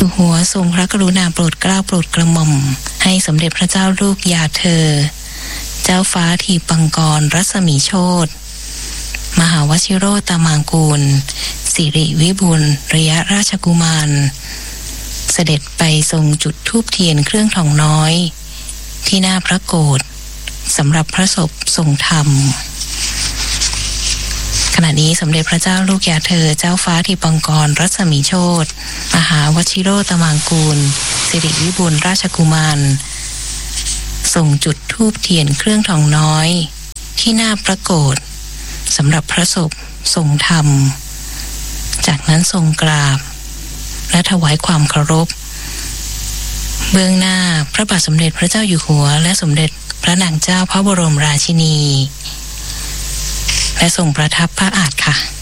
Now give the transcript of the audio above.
อยู่หัวทรงพระกรุณาโปรดเกล้าโปรดกระหม่อมให้สมเด็จพระเจ้าลูกยาเธอเจ้าฟ้าทีปังกรรัศมีโชติมหาวชิโรตมางกูลสิริวิบูลย์ระยะราชกุมารเสด็จไปทรงจุดธูปเทียนเครื่องทองน้อยที่หน้าพระโกฐสำหรับพระศพทรงธรรมขณะนี้สมเด็จพระเจ้าลูกยาเธอเจ้าฟ้าทีปังกรรัศมีโชติมหาวชิโรตมางกูลสิริวิบูลย์ราชกุมารส่งจุดธูปเทียนเครื่องทองน้อยที่หน้าพระโกฐสำหรับพระศพทรงธรรมจากนั้นทรงกราบและถวายความเคารพเบื้องหน้าพระบาทสมเด็จพระเจ้าอยู่หัวและสมเด็จพระนางเจ้าพระบรมราชินีและทรงประทับพระอาฏค่ะ